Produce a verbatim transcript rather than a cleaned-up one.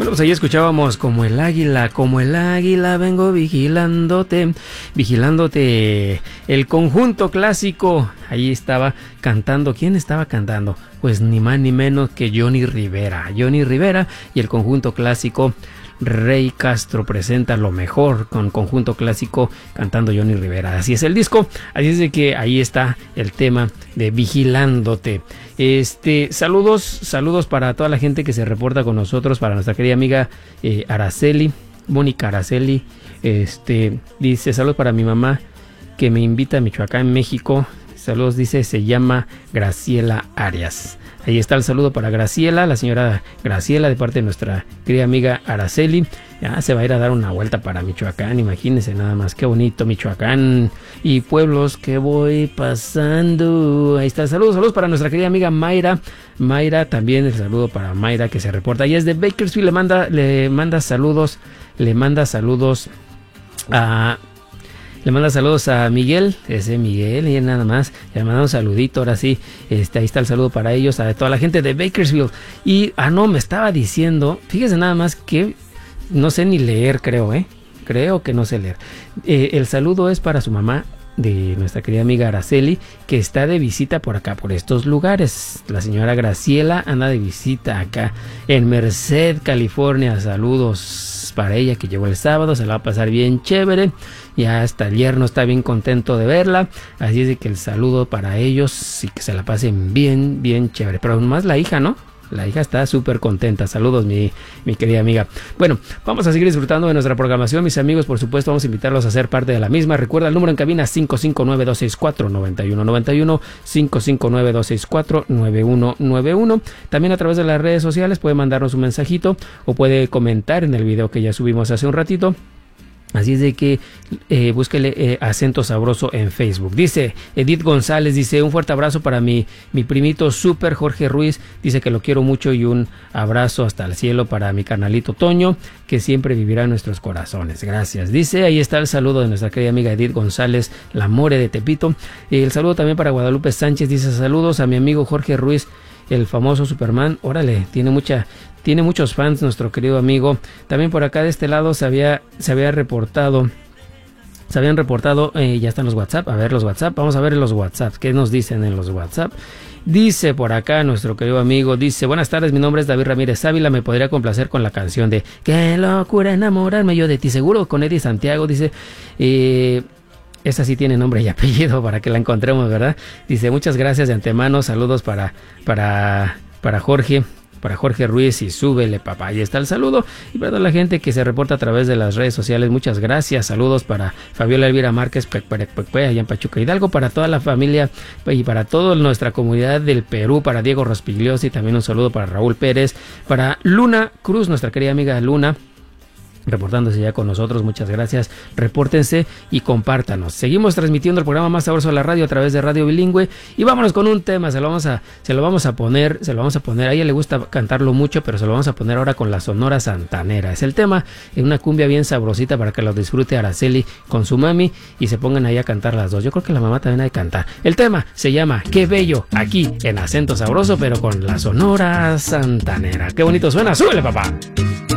Bueno, pues ahí escuchábamos como el águila, como el águila vengo vigilándote, vigilándote, el conjunto clásico. Ahí estaba cantando. ¿Quién estaba cantando? Pues ni más ni menos que Johnny Rivera. Johnny Rivera y el conjunto clásico. Rey Castro presenta lo mejor con conjunto clásico cantando Johnny Rivera. Así es el disco, así es de que ahí está el tema de Vigilándote. Este, saludos, saludos para toda la gente que se reporta con nosotros, para nuestra querida amiga eh, Araceli, Mónica Araceli. Este, dice, saludos para mi mamá que me invita a Michoacán, México. Saludos, dice, se llama Graciela Arias. Ahí está el saludo para Graciela, la señora Graciela, de parte de nuestra querida amiga Araceli. Ya se va a ir a dar una vuelta para Michoacán, imagínense nada más, qué bonito Michoacán y pueblos que voy pasando. Ahí está, saludos, saludos para nuestra querida amiga Mayra. Mayra, también el saludo para Mayra que se reporta. Ella es de Bakersfield, le manda, le manda saludos, le manda saludos a... Le manda saludos a Miguel, ese Miguel, y nada más. Le manda un saludito, ahora sí. Este, ahí está el saludo para ellos, a toda la gente de Bakersfield. Y, ah, no, me estaba diciendo, fíjese nada más que no sé ni leer, creo, ¿eh? Creo que no sé leer. Eh, el saludo es para su mamá, de nuestra querida amiga Araceli, que está de visita por acá, por estos lugares. La señora Graciela anda de visita acá en Merced, California. Saludos para ella, que llegó el sábado, se la va a pasar bien chévere. Ya hasta el yerno está bien contento de verla, así es de que el saludo para ellos y que se la pasen bien, bien chévere. Pero aún más la hija, ¿no? La hija está súper contenta. Saludos, mi, mi querida amiga. Bueno, vamos a seguir disfrutando de nuestra programación, mis amigos. Por supuesto, vamos a invitarlos a ser parte de la misma. Recuerda el número en cabina cinco cinco nueve, dos seis cuatro, nueve uno nueve uno, cinco cinco nueve, dos seis cuatro, nueve uno nueve uno. También a través de las redes sociales puede mandarnos un mensajito o puede comentar en el video que ya subimos hace un ratito. Así es de que eh, búsquele eh, Acento Sabroso en Facebook. Dice Edith González, dice, un fuerte abrazo para mi, mi primito Super Jorge Ruiz. Dice que lo quiero mucho y un abrazo hasta el cielo para mi carnalito Toño, que siempre vivirá en nuestros corazones. Gracias. Dice, ahí está el saludo de nuestra querida amiga Edith González, la more de Tepito. El saludo también para Guadalupe Sánchez. Dice, saludos a mi amigo Jorge Ruiz, el famoso Superman. Órale, tiene mucha... Tiene muchos fans nuestro querido amigo. También por acá de este lado se había, se había reportado. Se habían reportado. Eh, ya están los WhatsApp. A ver los WhatsApp. Vamos a ver los WhatsApp. ¿Qué nos dicen en los WhatsApp? Dice por acá nuestro querido amigo. Dice, buenas tardes, mi nombre es David Ramírez Ávila. Me podría complacer con la canción de Qué locura enamorarme yo de ti. Seguro con Eddie Santiago. Dice... Eh, Esa sí tiene nombre y apellido para que la encontremos, ¿verdad? Dice, muchas gracias de antemano. Saludos para, para, para Jorge. Para Jorge Ruiz y súbele, papá. Ahí está el saludo. Y para toda la gente que se reporta a través de las redes sociales, muchas gracias. Saludos para Fabiola Elvira Márquez, pe, pe, pe, pe, allá en Pachuca Hidalgo. Para toda la familia y para toda nuestra comunidad del Perú. Para Diego Rospigliosi. También un saludo para Raúl Pérez. Para Luna Cruz, nuestra querida amiga Luna, reportándose ya con nosotros. Muchas gracias, repórtense y compártanos. Seguimos transmitiendo el programa Más Sabroso de la Radio a través de Radio Bilingüe y vámonos con un tema. Se lo vamos a, se lo vamos a poner, se lo vamos a poner, a ella le gusta cantarlo mucho, pero se lo vamos a poner ahora con la Sonora Santanera. Es el tema, en una cumbia bien sabrosita para que lo disfrute Araceli con su mami y se pongan ahí a cantar las dos. Yo creo que la mamá también ha de cantar. El tema se llama Qué Bello, aquí en Acento Sabroso, pero con la Sonora Santanera. Qué bonito suena, súbele, papá.